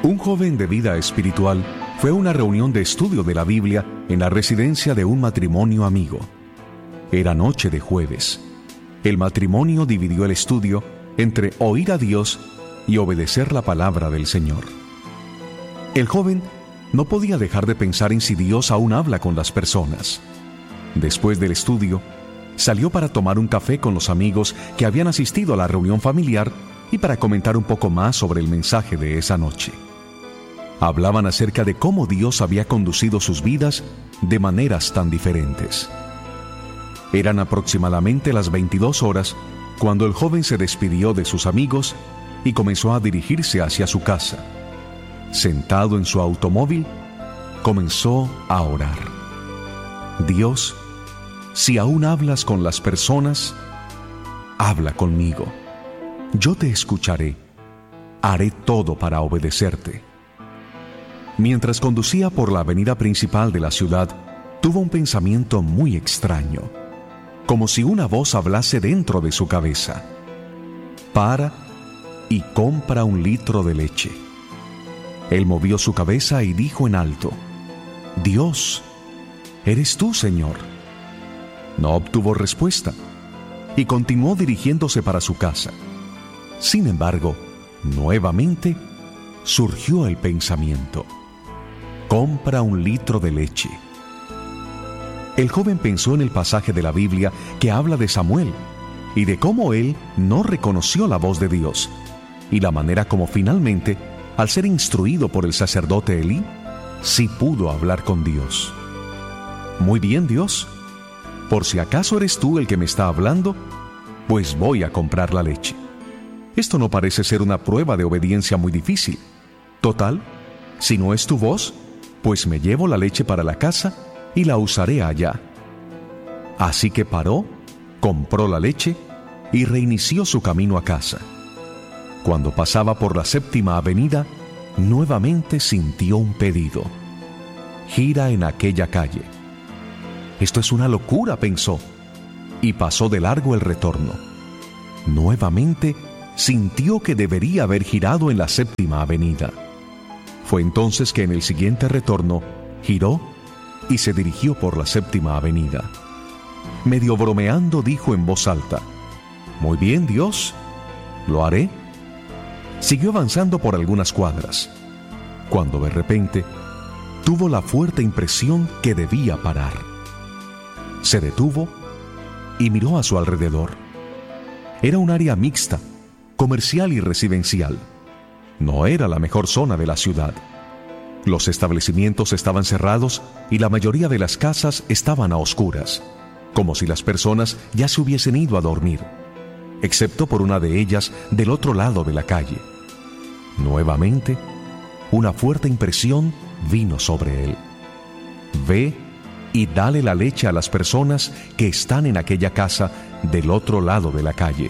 Un joven de vida espiritual fue a una reunión de estudio de la Biblia en la residencia de un matrimonio amigo. Era noche de jueves. El matrimonio dividió el estudio entre oír a Dios y obedecer la palabra del Señor. El joven no podía dejar de pensar en si Dios aún habla con las personas. Después del estudio, salió para tomar un café con los amigos que habían asistido a la reunión familiar y para comentar un poco más sobre el mensaje de esa noche. Hablaban acerca de cómo Dios había conducido sus vidas de maneras tan diferentes. Eran aproximadamente las 22 horas cuando el joven se despidió de sus amigos y comenzó a dirigirse hacia su casa. Sentado en su automóvil, comenzó a orar. Dios, si aún hablas con las personas, habla conmigo. Yo te escucharé. Haré todo para obedecerte. Mientras conducía por la avenida principal de la ciudad, tuvo un pensamiento muy extraño, como si una voz hablase dentro de su cabeza. Para y compra 1 litro de leche. Él movió su cabeza y dijo en alto: Dios, ¿eres tú, Señor? No obtuvo respuesta y continuó dirigiéndose para su casa. Sin embargo, nuevamente surgió el pensamiento: compra 1 litro de leche. El joven pensó en el pasaje de la Biblia que habla de Samuel y de cómo él no reconoció la voz de Dios, y la manera como finalmente, al ser instruido por el sacerdote Elí, sí pudo hablar con Dios. Muy bien, Dios, por si acaso eres tú el que me está hablando, pues voy a comprar la leche. Esto no parece ser una prueba de obediencia muy difícil. Total, si no es tu voz, pues me llevo la leche para la casa y la usaré allá. Así que paró, compró la leche y reinició su camino a casa. Cuando pasaba por la 7ª Avenida, nuevamente sintió un pedido: gira en aquella calle. Esto es una locura, pensó, y pasó de largo el retorno. Nuevamente sintió que debería haber girado en la 7ª Avenida. Fue entonces que en el siguiente retorno giró y se dirigió por la 7ª Avenida. Medio bromeando dijo en voz alta: muy bien, Dios, lo haré. Siguió avanzando por algunas cuadras, cuando de repente tuvo la fuerte impresión que debía parar. Se detuvo y miró a su alrededor. Era un área mixta, comercial y residencial. No era la mejor zona de la ciudad. Los establecimientos estaban cerrados y la mayoría de las casas estaban a oscuras, como si las personas ya se hubiesen ido a dormir, excepto por una de ellas del otro lado de la calle. Nuevamente, una fuerte impresión vino sobre él. Ve y dale la leche a las personas que están en aquella casa del otro lado de la calle.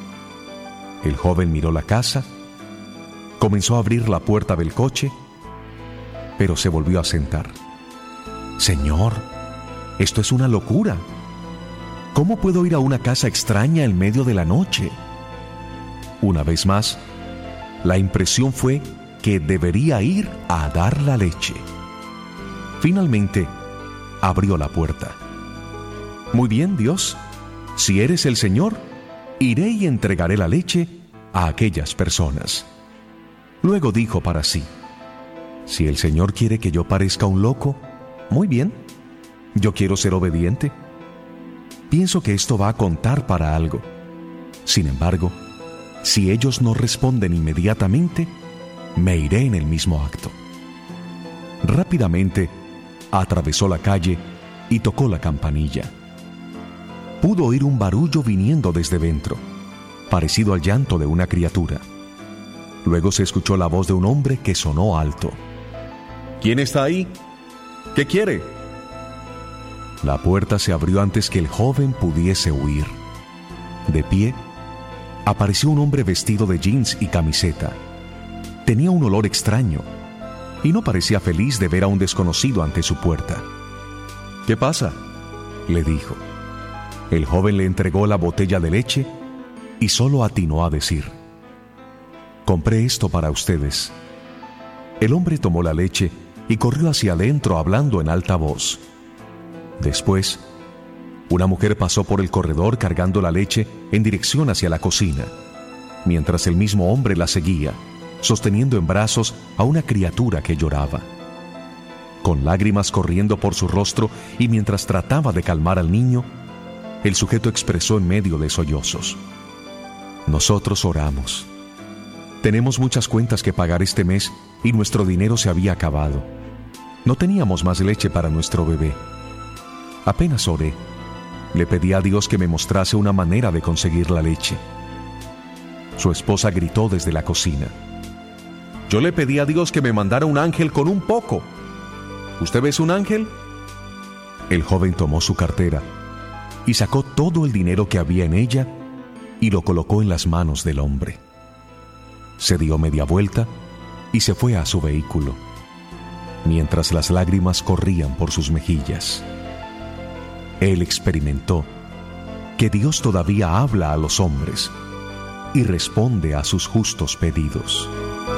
El joven miró la casa, comenzó a abrir la puerta del coche, pero se volvió a sentar. Señor, esto es una locura. ¿Cómo puedo ir a una casa extraña en medio de la noche? Una vez más, la impresión fue que debería ir a dar la leche. Finalmente, abrió la puerta. Muy bien, Dios, si eres el Señor, iré y entregaré la leche a aquellas personas. Luego dijo para sí: si el Señor quiere que yo parezca un loco, muy bien, yo quiero ser obediente. Pienso que esto va a contar para algo. Sin embargo, si ellos no responden inmediatamente, me iré en el mismo acto. Rápidamente, atravesó la calle y tocó la campanilla. Pudo oír un barullo viniendo desde dentro, parecido al llanto de una criatura. Luego se escuchó la voz de un hombre que sonó alto: ¿quién está ahí? ¿Qué quiere? La puerta se abrió antes que el joven pudiese huir. De pie, apareció un hombre vestido de jeans y camiseta. Tenía un olor extraño y no parecía feliz de ver a un desconocido ante su puerta. ¿Qué pasa?, le dijo. El joven le entregó la botella de leche y solo atinó a decir: compré esto para ustedes. El hombre tomó la leche y corrió hacia adentro hablando en alta voz. Después, una mujer pasó por el corredor cargando la leche en dirección hacia la cocina, mientras el mismo hombre la seguía, sosteniendo en brazos a una criatura que lloraba. Con lágrimas corriendo por su rostro y mientras trataba de calmar al niño, el sujeto expresó en medio de sollozos: nosotros oramos. Tenemos muchas cuentas que pagar este mes y nuestro dinero se había acabado. No teníamos más leche para nuestro bebé. Apenas oré, le pedí a Dios que me mostrase una manera de conseguir la leche. Su esposa gritó desde la cocina: yo le pedí a Dios que me mandara un ángel con un poco. ¿Usted ve un ángel? El joven tomó su cartera y sacó todo el dinero que había en ella y lo colocó en las manos del hombre. Se dio media vuelta y se fue a su vehículo, mientras las lágrimas corrían por sus mejillas. Él experimentó que Dios todavía habla a los hombres y responde a sus justos pedidos.